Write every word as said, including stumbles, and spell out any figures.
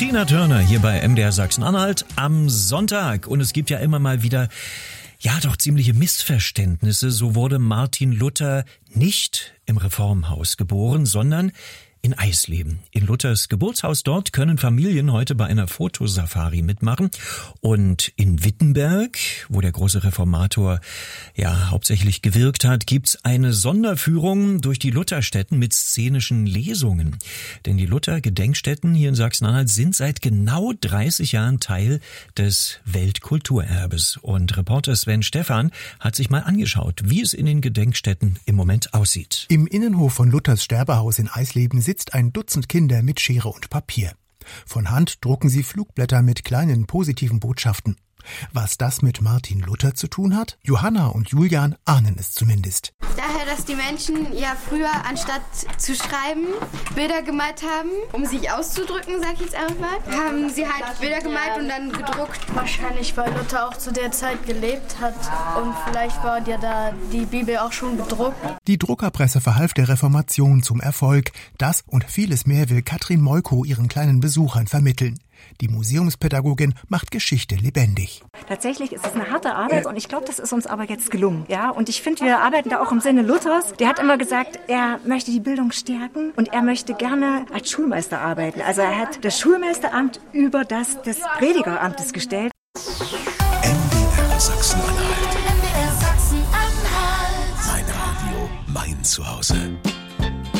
Tina Turner hier bei M D R Sachsen-Anhalt am Sonntag. Und es gibt ja immer mal wieder, ja doch ziemliche Missverständnisse. So wurde Martin Luther nicht im Reformhaus geboren, sondern in Eisleben. In Luthers Geburtshaus dort können Familien heute bei einer Fotosafari mitmachen. Und in Wittenberg, wo der große Reformator ja hauptsächlich gewirkt hat, gibt's eine Sonderführung durch die Lutherstätten mit szenischen Lesungen. Denn die Luther-Gedenkstätten hier in Sachsen-Anhalt sind seit genau dreißig Jahren Teil des Weltkulturerbes. Und Reporter Sven Stephan hat sich mal angeschaut, wie es in den Gedenkstätten im Moment aussieht. Im Innenhof von Luthers Sterbehaus in Eisleben sitzt ein Dutzend Kinder mit Schere und Papier. Von Hand drucken sie Flugblätter mit kleinen positiven Botschaften. Was das mit Martin Luther zu tun hat? Johanna und Julian ahnen es zumindest. Daher, dass die Menschen ja früher anstatt zu schreiben, Bilder gemalt haben, um sich auszudrücken, sag ich jetzt einfach mal, haben sie halt Bilder gemalt und dann gedruckt. Wahrscheinlich, weil Luther auch zu der Zeit gelebt hat und vielleicht war ja da die Bibel auch schon gedruckt. Die Druckerpresse verhalf der Reformation zum Erfolg. Das und vieles mehr will Katrin Moiko ihren kleinen Besuchern vermitteln. Die Museumspädagogin macht Geschichte lebendig. Tatsächlich ist es eine harte Arbeit und ich glaube, das ist uns aber jetzt gelungen. Ja, und ich finde, wir arbeiten da auch im Sinne Luthers. Der hat immer gesagt, er möchte die Bildung stärken und er möchte gerne als Schulmeister arbeiten. Also er hat das Schulmeisteramt über das des Predigeramtes gestellt. M D R Sachsen-Anhalt. M D R Sachsen-Anhalt. Mein Radio, mein Zuhause.